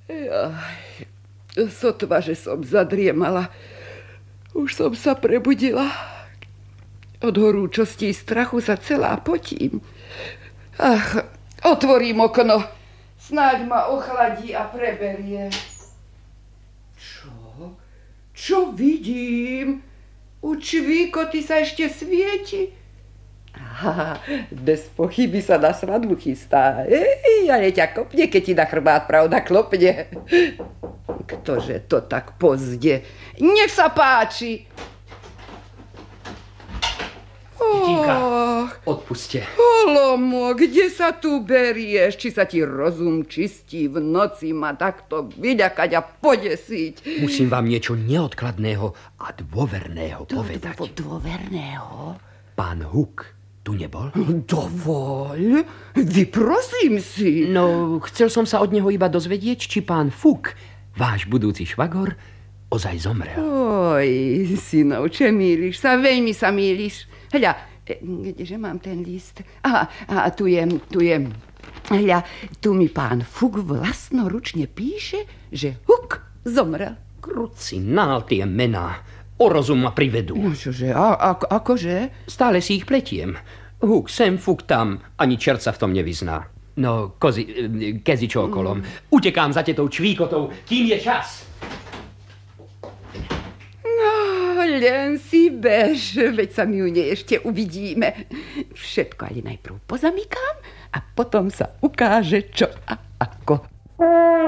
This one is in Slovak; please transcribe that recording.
Jaj, sotva, že som zadriemala. Už som sa prebudila. Od horúčosti strachu sa celá potím. Ach, otvorím okno. Snáď ma ochladí a preberie. Čo? Čo vidím? U čvíkoty sa ešte svieti. Aha, bez pochyby sa na svadbu chystá. Ale ťa kopne, keď ti na chrbát pravda klopne. Ktože to tak pozde? Nech sa páči. Titinka, odpuste. Holomo, kde sa tu berieš? Či sa ti rozum čistí v noci ma takto vyľakať a podesiť? Musím vám niečo neodkladného a dôverného povedať. Dôverného? Pán Huk tu nebol? Dovoľ, vyprosím si. No, chcel som sa od neho iba dozvedieť, či pán Fuk, váš budúci švagor, ozaj zomrel. Oj, synovče, mýliš sa, veľmi sa mýliš. Hľa, kdeže mám ten list? Aha, tu je. Hľa, tu mi pán Fuk vlastnoručne píše, že Huk zomrel. Krucinál tie mená. O rozum ma privedú. No čože, akože? Stále si ich pletiem. Huk sem, Fuk tam, ani čert sa v tom nevyzná. No, kezičo okolom. Utekám za tetou čvíkotou, kým je čas. No, len si bež, veď sa mi u nej ešte uvidíme. Všetko ale najprv pozamykám a potom sa ukáže čo a ako.